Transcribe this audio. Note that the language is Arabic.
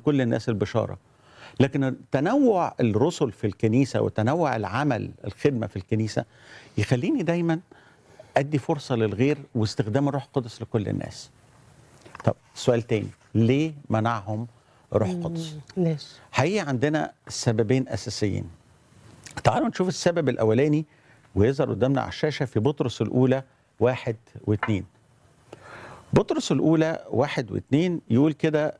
لكل الناس البشارة. لكن تنوع الرسل في الكنيسة وتنوع العمل الخدمة في الكنيسة يخليني دايما أدي فرصة للغير واستخدام الروح القدس لكل الناس. طب سؤال تاني، ليه منعهم روح قدس؟ ليش؟ حقيقي عندنا سببين أساسيين. تعالوا نشوف السبب الأولاني ويظهر قدامنا على الشاشة في بطرس الأولى 1 و2. بطرس الأولى 1 و2 يقول كده: